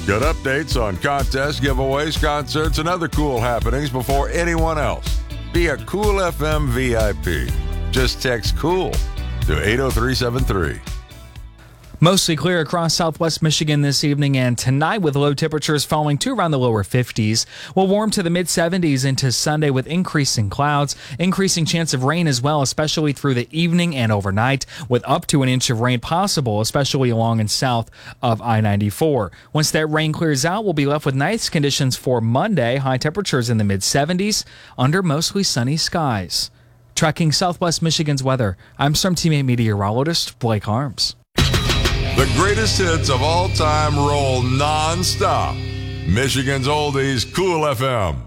Get updates on contests, giveaways, concerts, and other cool happenings before anyone else. Be a Cool FM VIP. Just text COOL to 80373. Mostly clear across southwest Michigan this evening and tonight with low temperatures falling to around the lower 50s. We'll warm to the mid-70s into Sunday with increasing clouds, increasing chance of rain as well, especially through the evening and overnight, with up to an inch of rain possible, especially along and south of I-94. Once that rain clears out, we'll be left with nice conditions for Monday, high temperatures in the mid-70s under mostly sunny skies. Tracking southwest Michigan's weather, I'm Storm Teammate meteorologist Blake Harms. The greatest hits of all time roll non-stop. Michigan's Oldies, Cool FM.